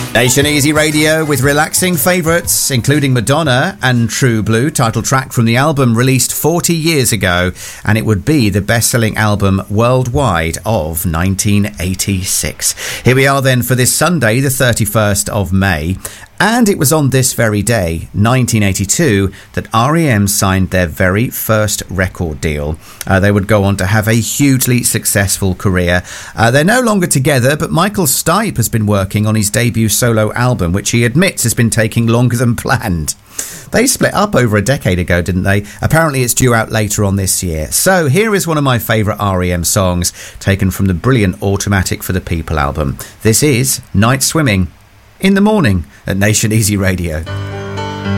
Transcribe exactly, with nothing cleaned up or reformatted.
Nation Easy Radio with relaxing favourites, including Madonna and True Blue, title track from the album released forty years ago, and it would be the best-selling album worldwide of nineteen eighty-six. Here we are then for this Sunday, the thirty-first of May. And it was on this very day, nineteen eighty-two, that R E M signed their very first record deal. Uh, they would go on to have a hugely successful career. Uh, they're no longer together, but Michael Stipe has been working on his debut solo album, which he admits has been taking longer than planned. They split up over a decade ago, didn't they? Apparently it's due out later on this year. So here is one of my favourite R E M songs, taken from the brilliant Automatic for the People album. This is Night Swimming in the Morning at Nation Easy Radio.